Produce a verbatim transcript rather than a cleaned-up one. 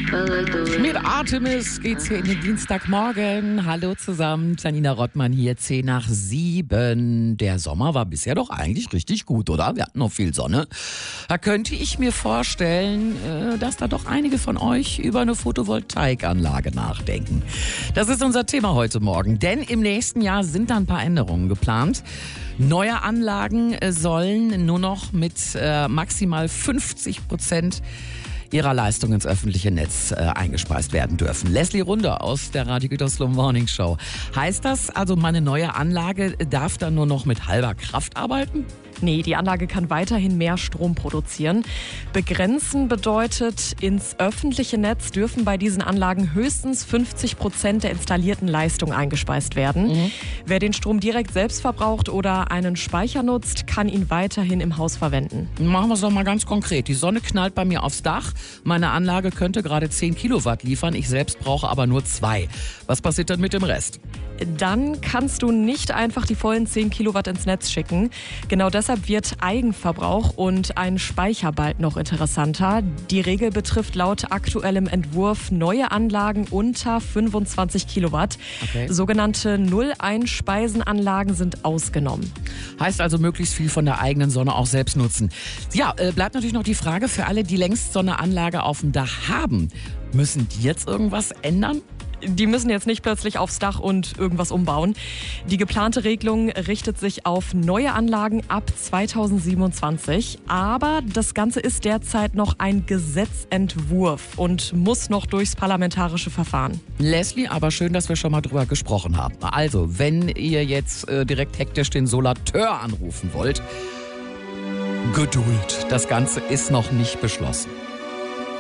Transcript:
Mit Artemis geht's hier in den Dienstagmorgen. Hallo zusammen, Janina Rottmann hier, zehn nach sieben. Der Sommer war bisher doch eigentlich richtig gut, oder? Wir hatten noch viel Sonne. Da könnte ich mir vorstellen, dass da doch einige von euch über eine Photovoltaikanlage nachdenken. Das ist unser Thema heute Morgen, denn im nächsten Jahr sind da ein paar Änderungen geplant. Neue Anlagen sollen nur noch mit äh, maximal fünfzig Prozent ihrer Leistung ins öffentliche Netz äh, eingespeist werden dürfen. Leslie Runde aus der Radio Gütersloh Morning Show. Heißt das also, meine neue Anlage darf dann nur noch mit halber Kraft arbeiten? Nee, die Anlage kann weiterhin mehr Strom produzieren. Begrenzen bedeutet, ins öffentliche Netz dürfen bei diesen Anlagen höchstens fünfzig Prozent der installierten Leistung eingespeist werden. Mhm. Wer den Strom direkt selbst verbraucht oder einen Speicher nutzt, kann ihn weiterhin im Haus verwenden. Machen wir es doch mal ganz konkret. Die Sonne knallt bei mir aufs Dach. Meine Anlage könnte gerade zehn Kilowatt liefern. Ich selbst brauche aber nur zwei. Was passiert dann mit dem Rest? Dann kannst du nicht einfach die vollen zehn Kilowatt ins Netz schicken. Genau deshalb wird Eigenverbrauch und ein Speicher bald noch interessanter. Die Regel betrifft laut aktuellem Entwurf neue Anlagen unter fünfundzwanzig Kilowatt. Okay. Sogenannte Null-Einspeisenanlagen sind ausgenommen. Heißt also möglichst viel von der eigenen Sonne auch selbst nutzen. Ja, äh, bleibt natürlich noch die Frage für alle, die längst so eine Anlage auf dem Dach haben. Müssen die jetzt irgendwas ändern? Die müssen jetzt nicht plötzlich aufs Dach und irgendwas umbauen. Die geplante Regelung richtet sich auf neue Anlagen ab zweitausendsiebenundzwanzig. Aber das Ganze ist derzeit noch ein Gesetzentwurf und muss noch durchs parlamentarische Verfahren. Leslie, aber schön, dass wir schon mal drüber gesprochen haben. Also, wenn ihr jetzt äh, direkt hektisch den Solateur anrufen wollt, Geduld. Das Ganze ist noch nicht beschlossen.